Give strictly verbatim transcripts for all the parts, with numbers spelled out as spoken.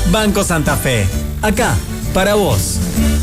Banco Santa Fe. Acá, para vos.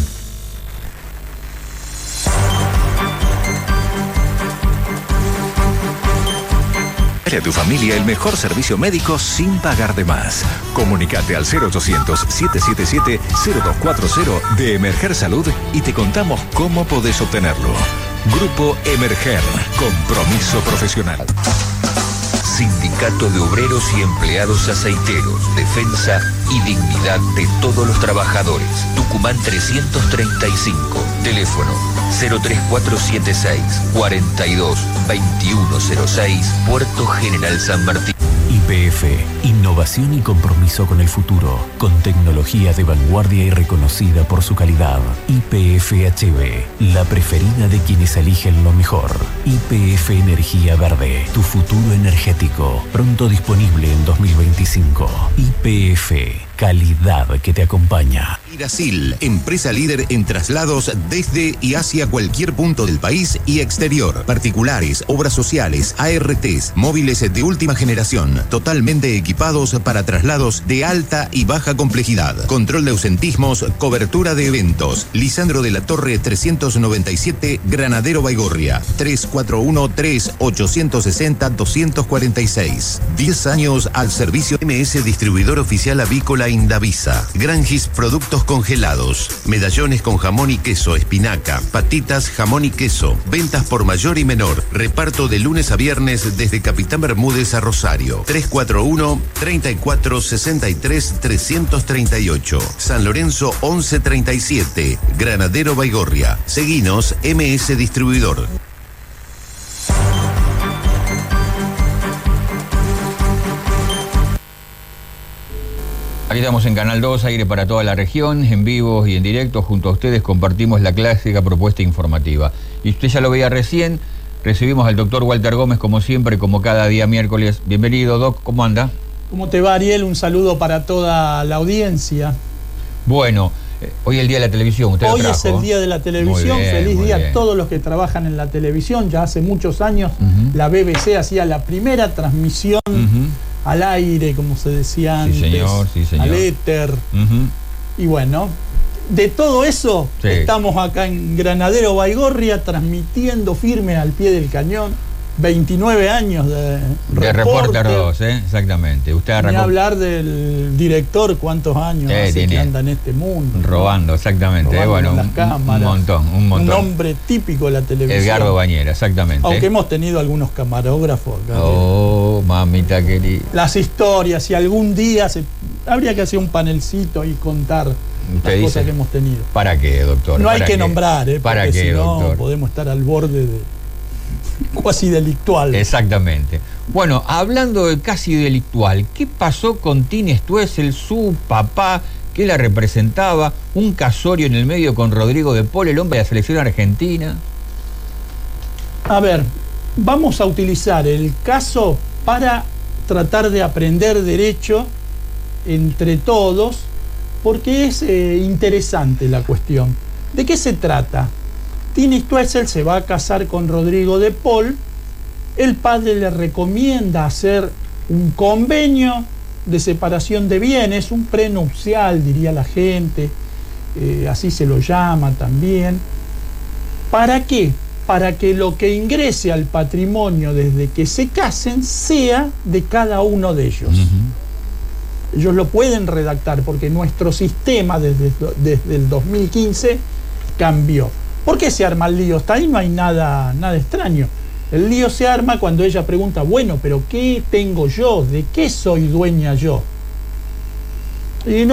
Dale a tu familia el mejor servicio médico sin pagar de más. Comunicate al cero ochocientos, siete siete siete, cero dos cuatro cero de Emerger Salud y te contamos cómo podés obtenerlo. Grupo Emerger. Compromiso profesional. Sindicato de Obreros y Empleados Aceiteros. Defensa y dignidad de todos los trabajadores. Tucumán trescientos treinta y cinco. Teléfono cero tres cuatro siete seis, cuatro dos, dos uno cero seis. Puerto General San Martín. Y P F, innovación y compromiso con el futuro, con tecnología de vanguardia y reconocida por su calidad. Y P F H B, la preferida de quienes eligen lo mejor. Y P F Energía Verde, tu futuro energético, pronto disponible en dos mil veinticinco. Y P F, calidad que te acompaña. Iracil, empresa líder en traslados desde y hacia cualquier punto del país y exterior. Particulares, obras sociales, A R Ts, móviles de última generación, totalmente equipados para traslados de alta y baja complejidad. Control de ausentismos, cobertura de eventos. Lisandro de la Torre trescientos noventa y siete, Granadero Baigorria. tres cuatro uno, tres, ocho seis cero, dos cuatro seis. diez años al servicio. M S Distribuidor Oficial Avícola Indavisa. Grangis Productos Congelados. Medallones con jamón y queso, espinaca, patitas, jamón y queso. Ventas por mayor y menor. Reparto de lunes a viernes desde Capitán Bermúdez a Rosario. tres cuatro uno, treinta y cuatro, sesenta y tres, trescientos treinta y ocho. San Lorenzo once treinta y siete. Granadero Baigorria. Seguinos M S Distribuidor. Aquí estamos en Canal dos, aire para toda la región, en vivo y en directo. Junto a ustedes compartimos la clásica propuesta informativa. Y usted ya lo veía recién, recibimos al doctor Walter Gómez, como siempre, como cada día miércoles. Bienvenido, Doc, ¿cómo anda? ¿Cómo te va, Ariel? Un saludo para toda la audiencia. Bueno, eh, hoy es el día de la televisión, usted Hoy lo trajo. es el día de la televisión, Muy bien, feliz muy día bien. a todos los que trabajan en la televisión. Ya hace muchos años Uh-huh. la B B C hacía la primera transmisión Uh-huh. al aire, como se decía antes, Sí, señor, sí, señor. al éter. Uh-huh. Y bueno, de todo eso, Sí. estamos acá en Granadero Baigorria transmitiendo firme al pie del cañón. veintinueve años de De Reporter dos, ¿eh? Exactamente. Usted Ni arrancó hablar del director, cuántos años Eh, hace tiene- que anda en este mundo. robando, exactamente. Robando eh, bueno, con las un, cámaras. un montón, un montón. Un hombre típico de la televisión. Edgardo Bañera, exactamente. Aunque hemos tenido algunos camarógrafos acá. Oh, mamita querida. Las historias, si algún día se, habría que hacer un panelcito y contar Usted las dice, cosas que hemos tenido. ¿Para qué, doctor? No hay ¿Para que qué? nombrar, ¿eh? ¿Para porque qué, si no doctor? podemos estar al borde de cuasi delictual. Exactamente. Bueno, hablando de casi delictual, ¿qué pasó con Tini Stoessel, su papá, que la representaba? Un casorio en el medio con Rodrigo de Paul, el hombre de la selección argentina. A ver, vamos a utilizar el caso para tratar de aprender derecho entre todos, porque es eh, interesante la cuestión. ¿De qué se trata? Tini Stoessel se va a casar con Rodrigo de Paul. El padre le recomienda hacer un convenio de separación de bienes, un prenupcial, diría la gente, eh, así se lo llama también. ¿Para qué? Para que lo que ingrese al patrimonio desde que se casen sea de cada uno de ellos. Uh-huh. Ellos lo pueden redactar porque nuestro sistema desde, desde el dos mil quince cambió. ¿Por qué se arma el lío? Hasta ahí no hay nada, nada extraño. El lío se arma cuando ella pregunta, bueno, pero ¿qué tengo yo? ¿De qué soy dueña yo? Y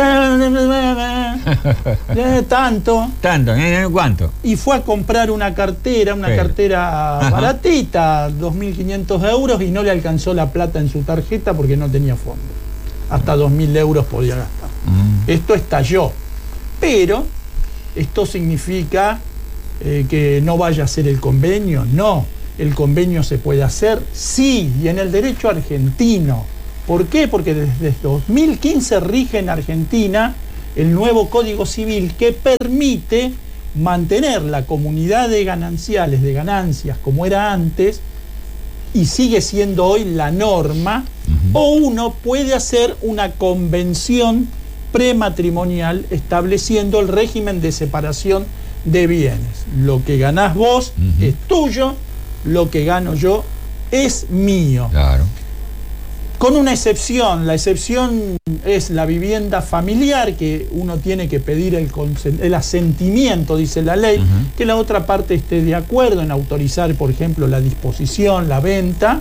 tanto. Tanto, ¿cuánto? Y fue a comprar una cartera, una Pero. cartera Ajá. baratita, dos mil quinientos euros, y no le alcanzó la plata en su tarjeta porque no tenía fondo. Hasta dos mil euros podía gastar. Mm. Esto estalló. Pero, ¿esto significa eh, que no vaya a hacer el convenio? No. El convenio se puede hacer, sí, y en el derecho argentino. ¿Por qué? Porque desde dos mil quince rige en Argentina el nuevo Código Civil que permite mantener la comunidad de gananciales, de ganancias, como era antes, y sigue siendo hoy la norma, uh-huh. o uno puede hacer una convención prematrimonial estableciendo el régimen de separación de bienes. Lo que ganás vos uh-huh. es tuyo, lo que gano yo es mío. Claro. Con una excepción, la excepción es la vivienda familiar, que uno tiene que pedir el, el asentimiento, dice la ley, uh-huh. que la otra parte esté de acuerdo en autorizar, por ejemplo, la disposición, la venta,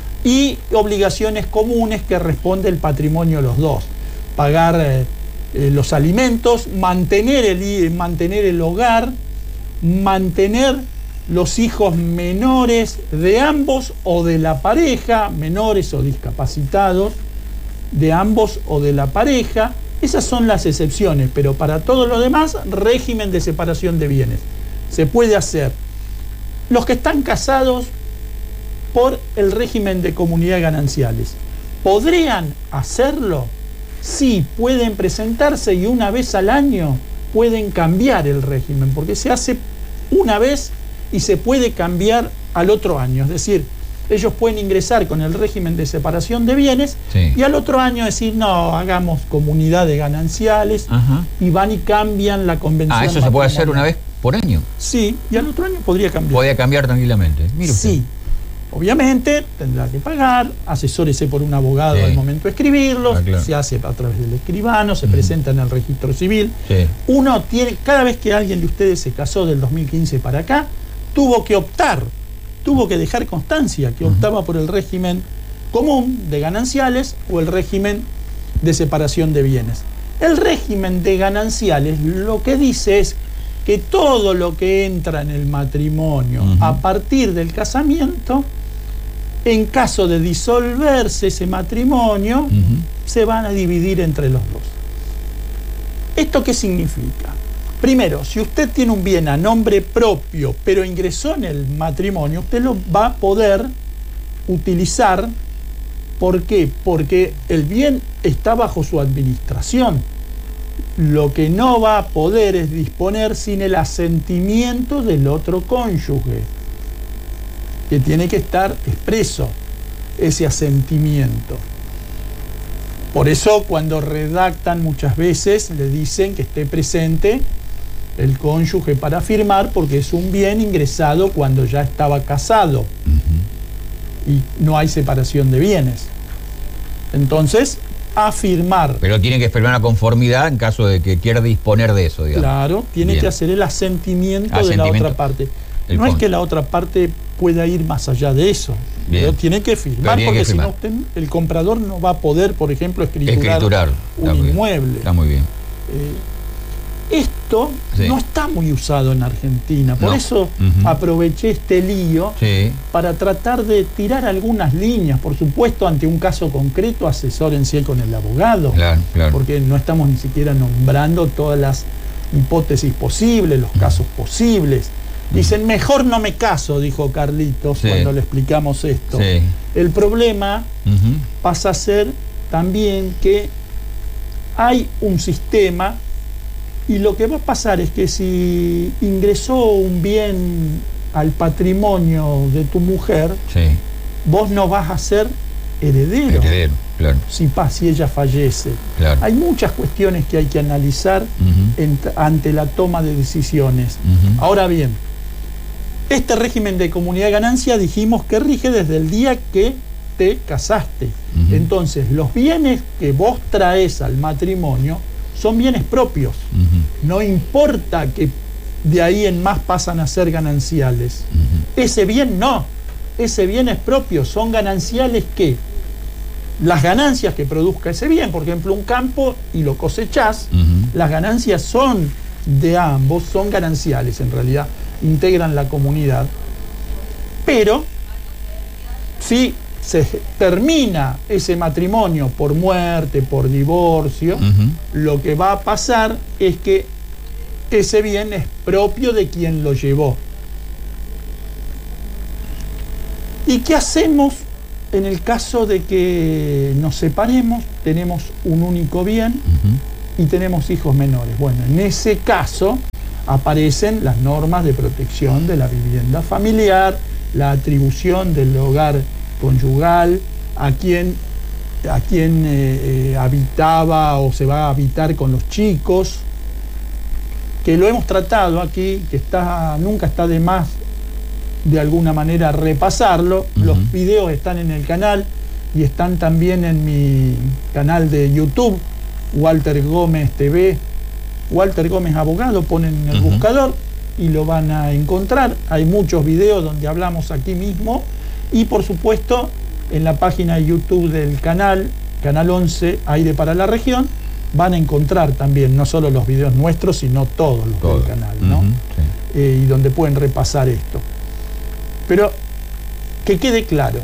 y obligaciones comunes que responde el patrimonio de los dos. Pagar eh, eh, los alimentos, mantener el, mantener el hogar, mantener los hijos menores de ambos o de la pareja, menores o discapacitados de ambos o de la pareja. Esas son las excepciones, pero para todo lo demás, régimen de separación de bienes. Se puede hacer. Los que están casados por el régimen de comunidad gananciales, ¿podrían hacerlo? Sí, pueden presentarse y una vez al año pueden cambiar el régimen, porque se hace una vez y se puede cambiar al otro año. Es decir, ellos pueden ingresar con el régimen de separación de bienes sí. y al otro año decir, no, hagamos comunidad de gananciales. Ajá. Y van y cambian la convención. Ah, ¿eso se puede hacer una vez por año? Sí, y al otro año podría cambiar. Podría cambiar tranquilamente. Mire usted. Sí. Obviamente tendrá que pagar, asesórese por un abogado sí. al momento de escribirlo, ah, claro. se hace a través del escribano, se uh-huh. presenta en el registro civil. Sí. Uno tiene, cada vez que alguien de ustedes se casó del dos mil quince para acá, tuvo que optar, tuvo que dejar constancia que uh-huh. optaba por el régimen común de gananciales o el régimen de separación de bienes. El régimen de gananciales lo que dice es que todo lo que entra en el matrimonio uh-huh. a partir del casamiento, en caso de disolverse ese matrimonio, uh-huh. se van a dividir entre los dos. ¿Esto qué significa? Primero, si usted tiene un bien a nombre propio, pero ingresó en el matrimonio, usted lo va a poder utilizar. ¿Por qué? Porque el bien está bajo su administración. Lo que no va a poder es disponer sin el asentimiento del otro cónyuge, que tiene que estar expreso ese asentimiento. Por eso cuando redactan muchas veces le dicen que esté presente el cónyuge para firmar, porque es un bien ingresado cuando ya estaba casado uh-huh. y no hay separación de bienes. Entonces, a firmar. Pero tiene que firmar una conformidad en caso de que quiera disponer de eso, digamos. Claro, tiene bien. que hacer el asentimiento, asentimiento de la otra parte. No es que la otra parte pueda ir más allá de eso. Bien. Pero tiene que firmar, tiene porque que firmar. Si no, usted, el comprador no va a poder, por ejemplo, escriturar, escriturar. un está inmueble. Está muy bien. Eh, esto sí. no está muy usado en Argentina, por no. eso uh-huh. aproveché este lío sí. para tratar de tirar algunas líneas. Por supuesto, ante un caso concreto, asesórense con el abogado, claro, claro. porque no estamos ni siquiera nombrando todas las hipótesis posibles, los uh-huh. casos posibles. Dicen, mejor no me caso, dijo Carlitos sí. cuando le explicamos esto. Sí. El problema uh-huh. pasa a ser también que hay un sistema, y lo que va a pasar es que si ingresó un bien al patrimonio de tu mujer, sí. vos no vas a ser heredero. Heredero, claro. Si, si ella fallece. Claro. Hay muchas cuestiones que hay que analizar uh-huh. en, ante la toma de decisiones. Uh-huh. Ahora bien, este régimen de comunidad de ganancia dijimos que rige desde el día que te casaste. Uh-huh. Entonces, los bienes que vos traes al matrimonio son bienes propios. Uh-huh. No importa que de ahí en más pasan a ser gananciales. Uh-huh. Ese bien no. Ese bien es propio. Son gananciales que las ganancias que produzca ese bien, por ejemplo, un campo y lo cosechás, uh-huh. las ganancias son de ambos, son gananciales en realidad. Integran la comunidad, pero si se termina ese matrimonio por muerte, por divorcio, uh-huh. lo que va a pasar es que ese bien es propio de quien lo llevó. ¿Y qué hacemos en el caso de que nos separemos? Tenemos un único bien uh-huh. y tenemos hijos menores. Bueno, en ese caso aparecen las normas de protección de la vivienda familiar, la atribución del hogar conyugal a quien a quién eh, eh, habitaba o se va a habitar con los chicos, que lo hemos tratado aquí, que está, nunca está de más de alguna manera repasarlo. Uh-huh. Los videos están en el canal y están también en mi canal de YouTube, Walter Gómez T V, Walter Gómez Abogado, ponen en el uh-huh. buscador y lo van a encontrar. Hay muchos videos donde hablamos aquí mismo, y por supuesto en la página de YouTube del canal, Canal once, Aire para la Región, van a encontrar también no solo los videos nuestros, sino todos los Todo. del canal, ¿no? Uh-huh, sí. eh, y donde pueden repasar esto. Pero que quede claro,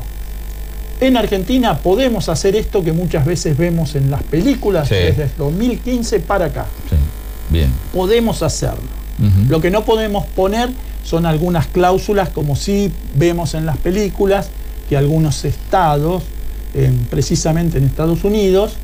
en Argentina podemos hacer esto que muchas veces vemos en las películas, sí. desde el dos mil quince para acá. Sí. Bien. Podemos hacerlo. Uh-huh. Lo que no podemos poner son algunas cláusulas, como sí vemos en las películas, que algunos estados, en, precisamente en Estados Unidos,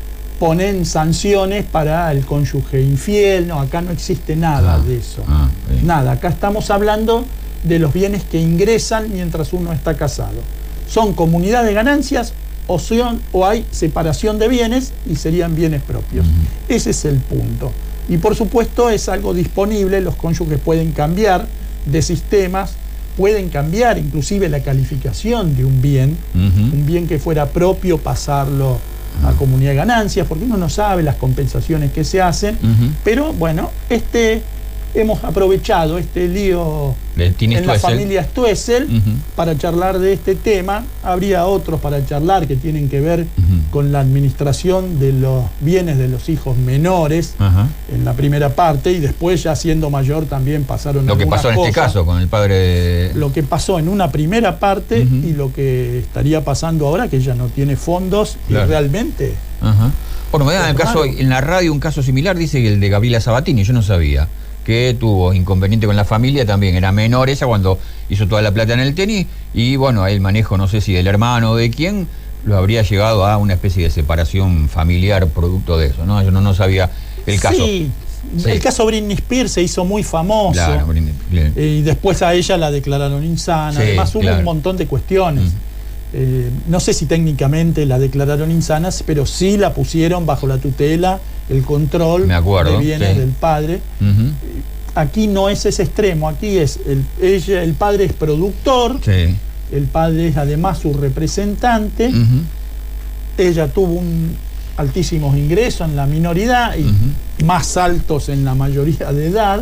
ponen sanciones para el cónyuge infiel. No, acá no existe nada ah, de eso. Ah, nada, acá estamos hablando de los bienes que ingresan mientras uno está casado. Son comunidad de ganancias o, son, o hay separación de bienes y serían bienes propios. Uh-huh. Ese es el punto. Y por supuesto es algo disponible, los cónyuges pueden cambiar de sistemas, pueden cambiar inclusive la calificación de un bien, uh-huh. un bien que fuera propio, pasarlo a comunidad de ganancias, porque uno no sabe las compensaciones que se hacen, uh-huh. pero bueno, este hemos aprovechado este lío en la familia Stoessel uh-huh. para charlar de este tema. Habría otros para charlar que tienen que ver uh-huh. con la administración de los bienes de los hijos menores uh-huh. en la primera parte, y después ya siendo mayor también pasaron lo que pasó en cosas. Este caso con el padre de... Lo que pasó en una primera parte uh-huh. y lo que estaría pasando ahora, que ella no tiene fondos, claro. y realmente... Uh-huh. Bueno, me dan el caso, en la radio un caso similar, dice que el de Gabriela Sabatini, yo no sabía, que tuvo inconveniente con la familia, también era menor ella cuando hizo toda la plata en el tenis, y bueno, el manejo, no sé si del hermano o de quién, lo habría llegado a una especie de separación familiar producto de eso, ¿no? Yo no, no sabía el caso. Sí, sí. El caso Britney Spears se hizo muy famoso, claro, Britney, y después a ella la declararon insana, sí, además hubo claro. un montón de cuestiones. Mm. Eh, no sé si técnicamente la declararon insana, pero sí la pusieron bajo la tutela, el control Me acuerdo, de bienes sí. del padre. Uh-huh. Aquí no es ese extremo, aquí es el, ella, el padre es productor, sí. el padre es además su representante, uh-huh. ella tuvo un altísimos ingresos en la minoridad y uh-huh. más altos en la mayoría de edad.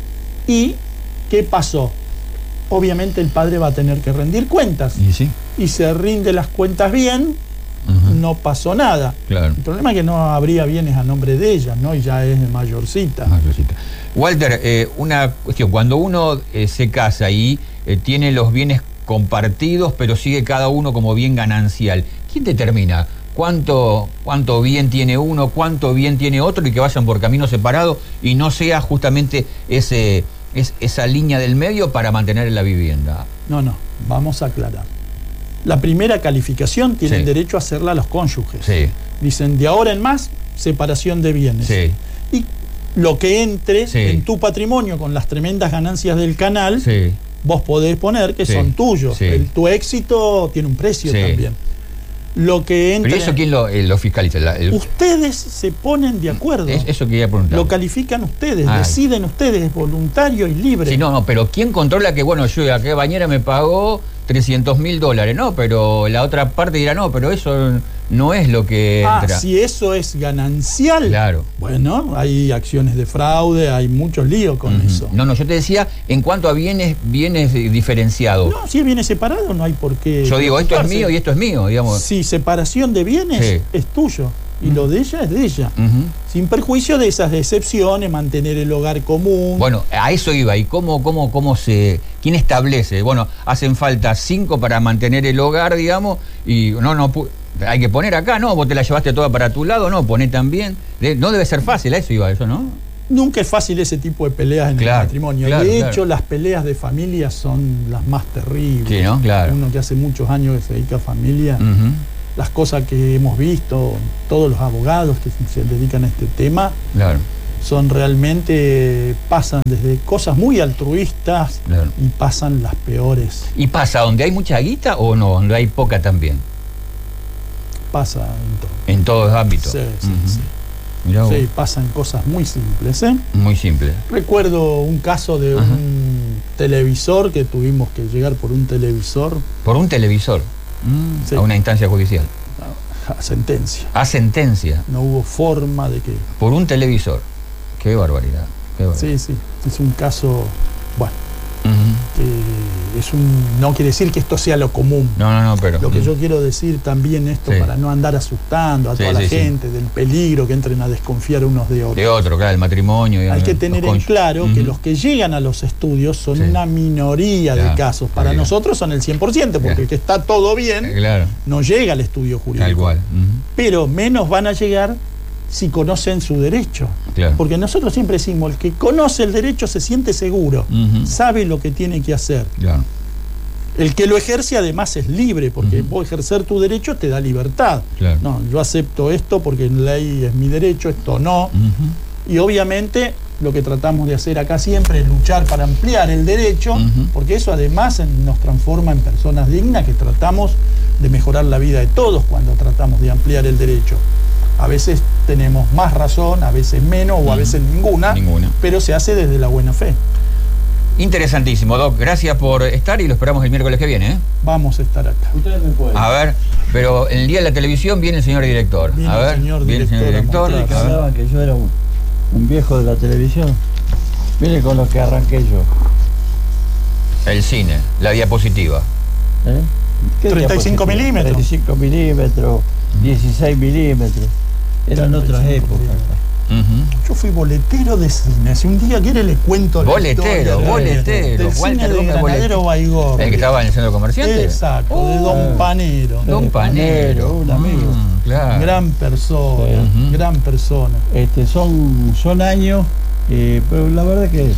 ¿Y qué pasó? Obviamente el padre va a tener que rendir cuentas. ¿Y sí? Y se rinde las cuentas bien, uh-huh. no pasó nada. Claro. El problema es que no habría bienes a nombre de ella, ¿no? Y ya es mayorcita. mayorcita. Walter, eh, una cuestión, cuando uno eh, se casa y eh, tiene los bienes compartidos, pero sigue cada uno como bien ganancial, ¿quién determina cuánto, cuánto bien tiene uno, cuánto bien tiene otro, y que vayan por caminos separados y no sea justamente ese... es esa línea del medio para mantener la vivienda? No, no, vamos a aclarar. La primera calificación tienen sí. derecho a hacerla los cónyuges. Sí. Dicen, de ahora en más, separación de bienes. Sí. Y lo que entre sí. en tu patrimonio con las tremendas ganancias del canal, sí. vos podés poner que sí. son tuyos. Sí. El, tu éxito tiene un precio sí. también. Lo que entre... ¿Pero eso quién lo, eh, lo fiscaliza? La, el... Ustedes se ponen de acuerdo. Es, eso quería preguntar. Lo califican ustedes, Ay. deciden ustedes, es voluntario y libre. Sí, no, no, pero ¿quién controla que, bueno, yo a qué bañera me pagó trescientos mil dólares? No, pero la otra parte dirá, no, pero eso no es lo que ah, entra. Si eso es ganancial, claro. Bueno, hay acciones de fraude, hay muchos líos con uh-huh. eso. No, no, yo te decía, en cuanto a bienes, bienes diferenciados. No, si es bienes separados, no hay por qué. Yo digo, esto es mío y esto es mío, digamos. Si separación de bienes sí. es tuyo. Y uh-huh. lo de ella es de ella. Uh-huh. Sin perjuicio de esas excepciones, mantener el hogar común. Bueno, a eso iba. ¿Y cómo, cómo, cómo se... quién establece? Bueno, hacen falta cinco para mantener el hogar, digamos, y no, no... hay que poner acá, ¿no? Vos te la llevaste toda para tu lado, ¿no? Poné también. De, no debe ser fácil, a eso iba eso, ¿no? Nunca es fácil ese tipo de peleas en claro, el matrimonio. Claro, de claro. hecho, las peleas de familia son las más terribles. Sí, ¿no? Claro. Uno que hace muchos años que se dedica a familia... Uh-huh. Las cosas que hemos visto, todos los abogados que se dedican a este tema, claro. son realmente, pasan desde cosas muy altruistas claro. y pasan las peores. ¿Y pasa donde hay mucha guita o no, donde hay poca también? pasa en todo. En todos ámbitos. Sí, sí, Uh-huh. sí. Mirá vos. Sí, pasan cosas muy simples, ¿eh? Muy simple. Recuerdo un caso de Ajá. un televisor que tuvimos que llegar por un televisor Por un televisor. Mm, Sí. A una instancia judicial. a sentencia. A sentencia. No hubo forma de que... Por un televisor. Qué barbaridad. Qué barbaridad. Sí, sí, es un caso, bueno, Uh-huh. que es un... No quiere decir que esto sea lo común. No, no, no, pero. Lo que mm. yo quiero decir también esto, Sí. para no andar asustando a Sí, toda la sí, sí. gente, del peligro que entren a desconfiar unos de otros. De otro, claro, el matrimonio. Hay digamos, que los tener en cónyuges. claro que Ujú. los que llegan a los estudios son Sí. una minoría Claro, de casos. Para está bien. nosotros son el cien por ciento, porque Claro. el que está todo bien Eh, Claro, no llega al estudio jurídico. tal cual. Ujú. Pero menos van a llegar si conocen su derecho. Claro. Porque nosotros siempre decimos, el que conoce el derecho se siente seguro, Ujú. sabe lo que tiene que hacer. Claro. El que lo ejerce además es libre, porque Ujú. vos ejercer tu derecho te da libertad. Claro. No, yo acepto esto porque en ley es mi derecho, esto no. Ujú. Y obviamente lo que tratamos de hacer acá siempre es luchar para ampliar el derecho, Ujú. porque eso además en- nos transforma en personas dignas, que tratamos de mejorar la vida de todos cuando tratamos de ampliar el derecho. A veces tenemos más razón, a veces menos o a Ujú. veces ninguna, Ninguna. pero se hace desde la buena fe. Interesantísimo, Doc. Gracias por estar y lo esperamos el miércoles que viene. ¿eh? Vamos a estar acá. Ustedes me pueden. A ver, pero en el día de la televisión viene el señor director. Viene a el ver, señor viene el señor director a director. Ustedes que A ver. hablaban que yo era un, un viejo de la televisión. Mire con lo que arranqué yo. El cine, la diapositiva. ¿eh? ¿Qué treinta y cinco diapositiva? milímetros. treinta y cinco milímetros, dieciséis milímetros. Eran otras treinta y cinco épocas. milímetros. Ujú. Yo fui boletero de cine. Si un día quiere le cuento la Boletero, historia de- boletero. del Walter cine de Gómez Granadero Boletero. Baigorria. El que estaba en el centro comerciante. Exacto, de Oh. Don Panero. Don Eh, Panero. Panero, un amigo. Mm, claro. Gran persona, Sí. gran persona. Este, son, son años, eh, pero la verdad que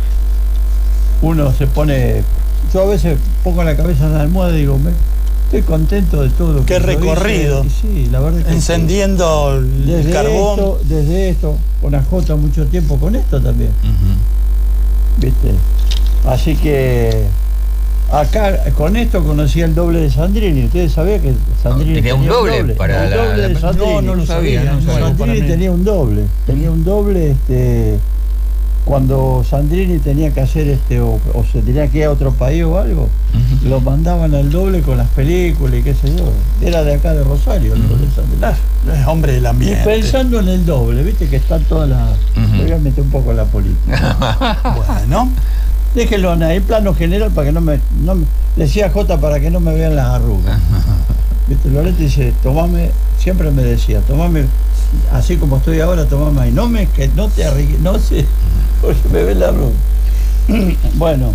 uno se pone. Yo a veces pongo la cabeza en la almohada y digo, me, estoy contento de todo lo Qué que yo recorrido. hice. Y sí, la verdad que Encendiendo el desde carbón. esto, desde esto, con A J mucho tiempo con esto también, Ujú. ¿viste? Así que acá con esto conocí el doble de Sandrini. ¿Ustedes sabían que Sandrini Tenía un doble para un la- doble la- de Sandrini? No, no lo sabía, no no sabía. para Sandrini mí. tenía un doble, tenía un doble, este, cuando Sandrini tenía que hacer este, o, o se tenía que ir a otro país o algo, Ujú. lo mandaban al doble con las películas y qué sé yo. Era de acá de Rosario, el doble de Sandrini. Ah, es hombre del Y ambiente. pensando en el doble, viste que está toda la. Ujú. Me voy a meter un poco en la política. Bueno, Déjenlo en el plano general para que no me. No me decía J para que no me vean las arrugas. Viste, Loreto dice, tomame, siempre me decía, tomame, así como estoy ahora, tomame ahí. No me, que no te arriesgues, no sé, porque me ven la arruga. Bueno,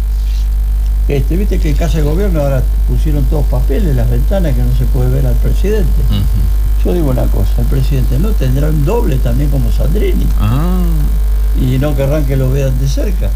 este, viste que en Casa de Gobierno ahora pusieron todos papeles, las ventanas que no se puede ver al presidente. Ujú. Yo digo una cosa, el presidente no tendrá un doble también como Sandrini Ah. y no querrán que lo vean de cerca.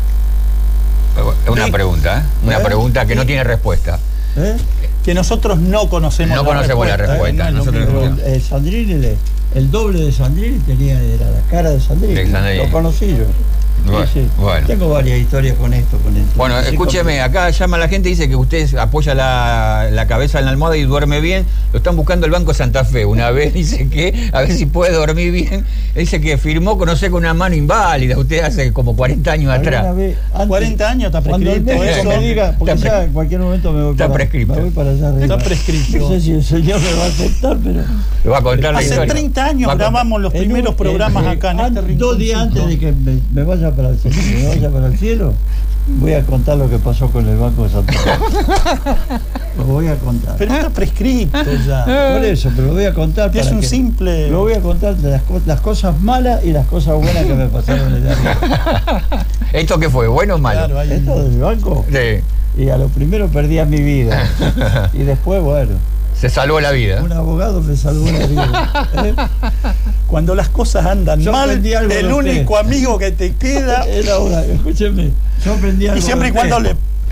Es una Sí. pregunta, ¿eh? Una ¿Eh? pregunta que no tiene respuesta. ¿Eh? que nosotros no conocemos No la conocemos la respuesta, ¿eh? No es lo nosotros mismo. no. Pero, eh, Sandrini, le- el doble de Sandrini tenía, era la cara de Sandrini. De Sandrini. Lo conocí yo. Bueno, Sí, sí. bueno. Tengo varias historias con esto. Con esto. Bueno, Sí, escúcheme, con- acá llama la gente, dice que usted apoya la, la cabeza en la almohada y duerme bien. Lo están buscando el Banco Santa Fe. Una vez dice que, a ver si puede dormir bien. Dice que firmó, con, no sé, con una mano inválida. Usted hace como cuarenta años Alguna atrás. vez, antes- cuarenta años está Cuando el prescrito médico eso. me diga, porque Está ya pre- en cualquier momento me voy está para, prescrito. me voy para allá arriba. Está prescrito. No sé si el señor me va a aceptar, pero... Le va a contar la Hace historia. treinta años Va a contar. grabamos los En un- primeros programas en- acá en an- este Dos días rinconcito. antes de que me, me vaya para el cielo, me vaya para el cielo, voy a contar lo que pasó con el Banco de Santa Fe. Lo voy a contar. Pero está prescrito ya. Por eso, pero lo voy a contar Es para un que- simple. Lo voy a contar de las, co- las cosas malas y las cosas buenas que me pasaron en la vida. ¿Esto qué fue? ¿Bueno o malo? Claro, hay- Esto del banco, Sí. y a lo primero perdía mi vida. Y después, bueno, Se salvó la vida. un abogado me salvó la vida. ¿eh? Cuando las cosas andan Yo mal, aprendí algo de el usted. único amigo que te queda. Era una, escúcheme, yo aprendí algo Y siempre y de cuando usted. le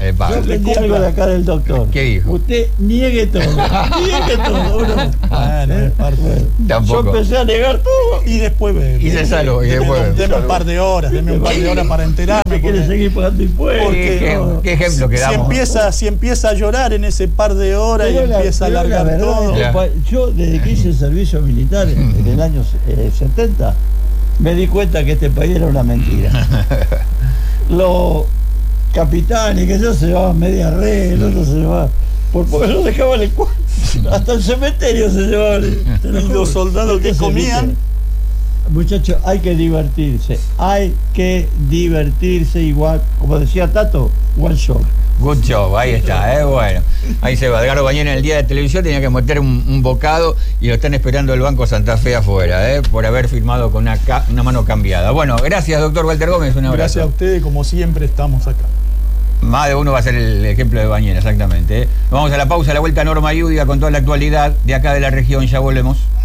Epa. Yo aprendí algo de acá del doctor. ¿Qué dijo? Usted niegue todo. Niegue todo. Uno. Bueno, ¿Eh? es parte. Bueno, Tampoco. yo empecé a negar todo. Y después ve. Y se saló, y Deme- después- Deme un par de horas, deme un par de horas para enterarme. ¿Usted quiere porque- seguir pagando impuestos? porque- ¿Qué, No. qué ejemplo que Si damos? empieza, si empieza a llorar en ese par de horas Pero y la- empieza a pero la alargar verdad todo. es que Ya. pa- yo desde que hice el servicio militar en el año eh, setenta me di cuenta que este país era una mentira. Los capitanes que yo se llevaban media red, el otro se llevaba por poco no dejaban el cuarto, hasta el cementerio se llevaban. Te lo Y juro. los soldados que Entonces, comían. viste, muchachos, hay que divertirse, hay que divertirse igual, como decía Tato, one shot. Good job, ahí está, ¿eh? Bueno. Ahí se va. Edgardo Bañera en el día de televisión tenía que meter un, un bocado y lo están esperando el Banco Santa Fe afuera, ¿eh? Por haber firmado con una, ca- una mano cambiada. Bueno, gracias, doctor Walter Gómez. Un abrazo. Gracias a ustedes, como siempre, estamos acá. Más de uno va a ser el ejemplo de Bañera, exactamente. ¿eh? Vamos a la pausa, a la vuelta Norma Yudiga con toda la actualidad de acá de la región. Ya volvemos.